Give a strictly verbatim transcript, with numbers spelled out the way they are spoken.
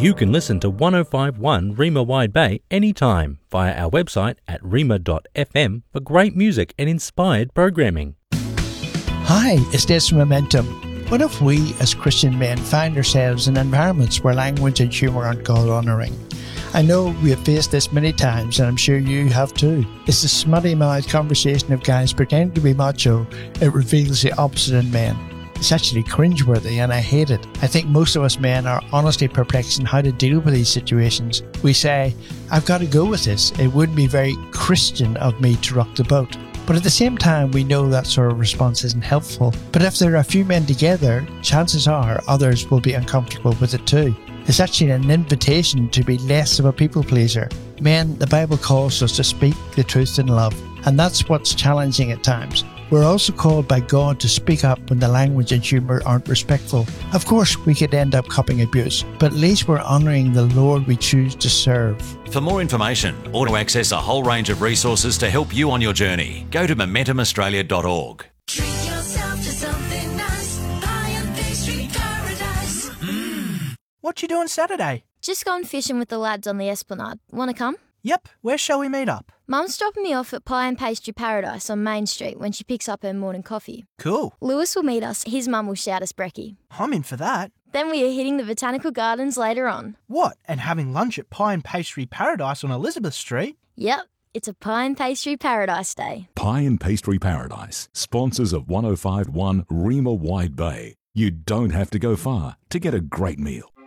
You can listen to one oh five point one Rima Wide Bay anytime via our website at rima dot f m for great music and inspired programming. Hi, it's Des from Momentum. What if we as Christian men find ourselves in environments where language and humour aren't God-honouring? I know we have faced this many times, and I'm sure you have too. It's the smutty-mouthed conversation of guys pretending to be macho. It reveals the opposite in men. It's actually cringeworthy, and I hate it. I think most of us men are honestly perplexed in how to deal with these situations. We say, I've got to go with this. It wouldn't be very Christian of me to rock the boat. But at the same time, we know that sort of response isn't helpful. But if there are a few men together, chances are others will be uncomfortable with it too. It's actually an invitation to be less of a people pleaser. Men, the Bible calls us to speak the truth in love, and that's what's challenging at times. We're also called by God to speak up when the language and humour aren't respectful. Of course, we could end up copping abuse, but at least we're honouring the Lord we choose to serve. For more information or to access a whole range of resources to help you on your journey, go to momentum australia dot org. Treat yourself to something nice. Pie and pastry paradise. Mm. What you doing Saturday? Just gone fishing with the lads on the Esplanade. Want to come? Yep, where shall we meet up? Mum's dropping me off at Pie and Pastry Paradise on Main Street when she picks up her morning coffee. Cool. Lewis will meet us. His mum will shout us brekkie. I'm in for that. Then we are hitting the Botanical Gardens later on. What, and having lunch at Pie and Pastry Paradise on Elizabeth Street? Yep, it's a Pie and Pastry Paradise Day. Pie and Pastry Paradise, sponsors of one oh five point one Rima Wide Bay. You don't have to go far to get a great meal.